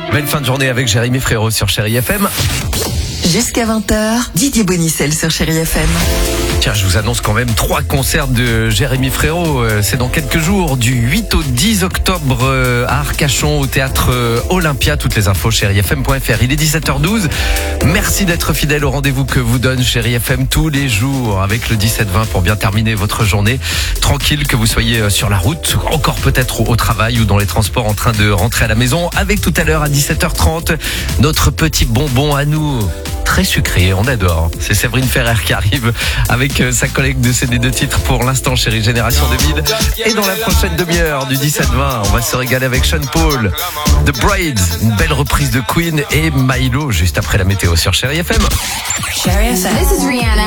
Belle fin de journée avec Jérémy Frérot sur Chérie FM. Jusqu'à 20h, Didier Bonicel sur Chérie FM. Tiens, je vous annonce quand même 3 concerts de Jérémy Frérot. C'est dans quelques jours, du 8 au 10 octobre à Arcachon, au théâtre Olympia. Toutes les infos, chérifm.fr. Il est 17h12. Merci d'être fidèle au rendez-vous que vous donne Chérie FM tous les jours avec le 17-20 pour bien terminer votre journée. Tranquille, que vous soyez sur la route, encore peut-être au travail ou dans les transports en train de rentrer à la maison. Avec tout à l'heure à 17h30, notre petit bonbon à nous. Très sucré, on adore. C'est Séverine Ferrer qui arrive avec sa collègue de CD de titres pour l'instant, Chérie Génération 2000. Et dans la prochaine demi-heure du 17-20, on va se régaler avec Sean Paul, The Braids, une belle reprise de Queen et Milo juste après la météo sur Chérie FM. Chérie FM. This is Rihanna.